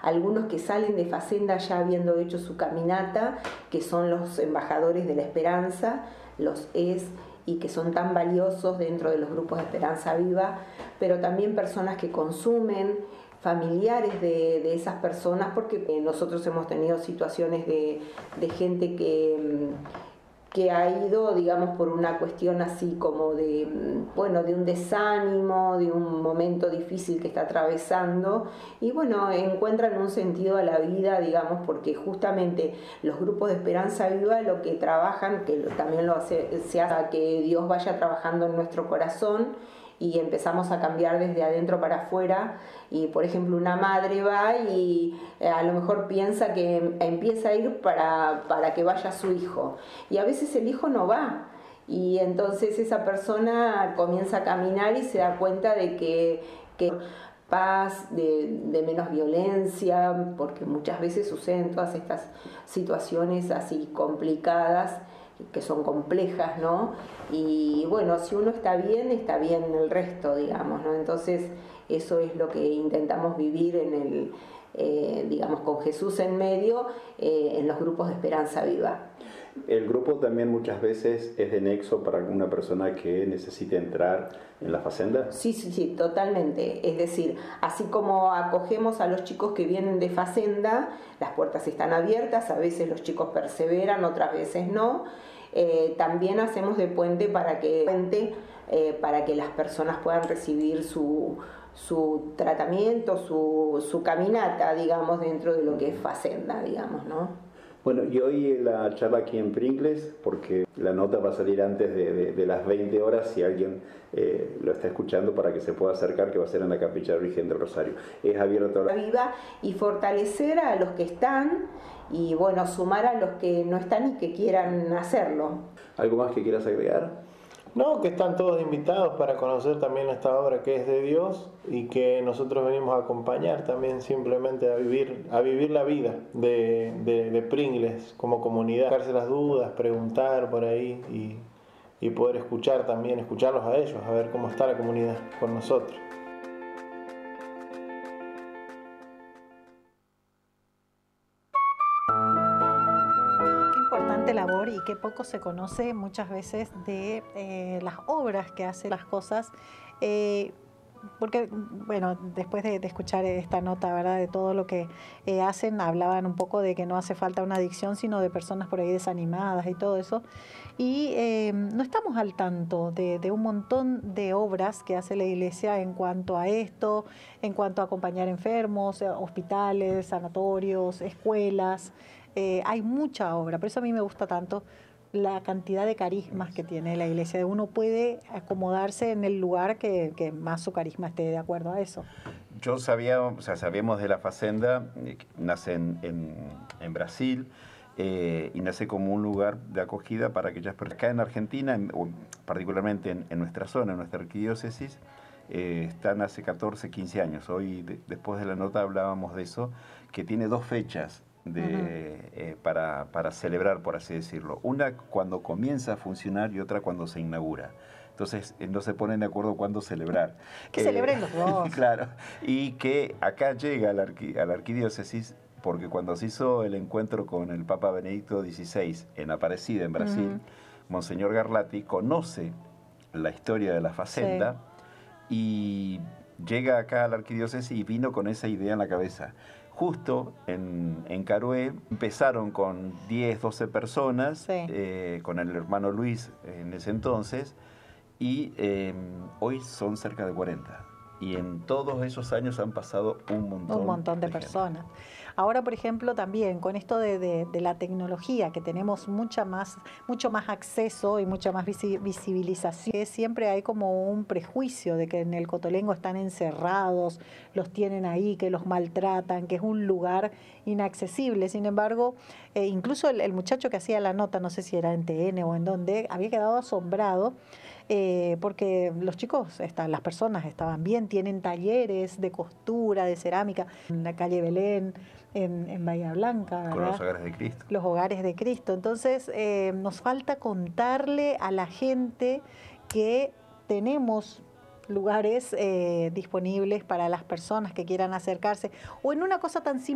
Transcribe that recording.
algunos que salen de Facenda ya habiendo hecho su caminata, que son los embajadores de la esperanza, los y que son tan valiosos dentro de los grupos de Esperanza Viva, pero también personas que consumen, familiares de esas personas, porque nosotros hemos tenido situaciones de gente que ha ido, digamos, por una cuestión así como de un desánimo, de un momento difícil que está atravesando, y bueno, encuentran un sentido a la vida, digamos, porque justamente los grupos de Esperanza Viva lo que trabajan, que también se hace que Dios vaya trabajando en nuestro corazón, y empezamos a cambiar desde adentro para afuera, y por ejemplo una madre va y a lo mejor piensa que empieza a ir para que vaya su hijo, y a veces el hijo no va, y entonces esa persona comienza a caminar y se da cuenta de que paz, de menos violencia, porque muchas veces suceden todas estas situaciones así complicadas, que son complejas, ¿no? Y bueno, si uno está bien el resto, digamos, ¿no? Entonces eso es lo que intentamos vivir digamos, con Jesús en medio, en los grupos de Esperanza Viva. El grupo también muchas veces es de nexo para alguna persona que necesite entrar en la Facenda. Sí, totalmente. Es decir, así como acogemos a los chicos que vienen de Facenda, las puertas están abiertas, a veces los chicos perseveran, otras veces no. También hacemos de puente para que las personas puedan recibir su tratamiento, su caminata, digamos, dentro de lo que es Facenda, digamos, ¿no? Bueno, y hoy la charla aquí en Pringles, porque la nota va a salir antes de las 20 horas, si alguien lo está escuchando, para que se pueda acercar, que va a ser en la Capilla de la Virgen del Rosario. Es abierto a viva y fortalecer a los que están, y bueno, sumar a los que no están y que quieran hacerlo. ¿Algo más que quieras agregar? No, que están todos invitados para conocer también esta obra que es de Dios, y que nosotros venimos a acompañar también simplemente a vivir la vida de Pringles como comunidad, sacarse las dudas, preguntar por ahí y poder escucharlos a ellos, a ver cómo está la comunidad con nosotros. Labor, y qué poco se conoce muchas veces de las obras que hace las cosas, porque bueno, después de escuchar esta nota, ¿verdad?, de todo lo que hacen, hablaban un poco de que no hace falta una adicción, sino de personas por ahí desanimadas y todo eso, y no estamos al tanto de un montón de obras que hace la Iglesia en cuanto a esto, en cuanto a acompañar enfermos, hospitales, sanatorios, escuelas. Hay mucha obra, por eso a mí me gusta tanto la cantidad de carismas que tiene la Iglesia. Uno puede acomodarse en el lugar que más su carisma esté de acuerdo a eso. Sabíamos de la Facenda, nace en Brasil, y nace como un lugar de acogida para aquellas personas. Acá en Argentina, particularmente en nuestra zona, en nuestra arquidiócesis, están hace 14, 15 años. Hoy, después de la nota, hablábamos de eso, que tiene 2 fechas para celebrar, por así decirlo. Una cuando comienza a funcionar y otra cuando se inaugura. Entonces no se ponen de acuerdo cuándo celebrar. Que celebren los dos. Claro. Y que acá llega a la arquidiócesis, porque cuando se hizo el encuentro con el Papa Benedicto XVI en Aparecida, en Brasil, Monseñor Garlatti conoce la historia de la Facenda y llega acá a la arquidiócesis y vino con esa idea en la cabeza. Justo en Carué empezaron con 10, 12 personas, con el hermano Luis en ese entonces, y hoy son cerca de 40. Y en todos esos años han pasado un montón de personas. Ahora, por ejemplo, también con esto de la tecnología, que tenemos mucho más acceso y mucha más visibilización, siempre hay como un prejuicio de que en el Cotolengo están encerrados, los tienen ahí, que los maltratan, que es un lugar inaccesible. Sin embargo, incluso el muchacho que hacía la nota, no sé si era en TN o en donde, había quedado asombrado, porque los chicos, las personas estaban bien, tienen talleres de costura, de cerámica, en la calle Belén, en Bahía Blanca, ¿verdad? Con los hogares de Cristo. Los hogares de Cristo. Entonces, nos falta contarle a la gente que tenemos lugares disponibles para las personas que quieran acercarse, o en una cosa tan simple